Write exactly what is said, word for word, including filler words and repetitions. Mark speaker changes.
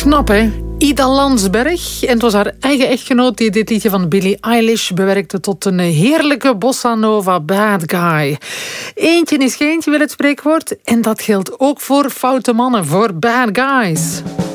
Speaker 1: Knap, hè? Ida Landsberg. En het was haar eigen echtgenoot die dit liedje van Billie Eilish bewerkte tot een heerlijke bossa nova bad guy. Eentje is geentje, wil het spreekwoord. En dat geldt ook voor foute mannen, voor bad guys.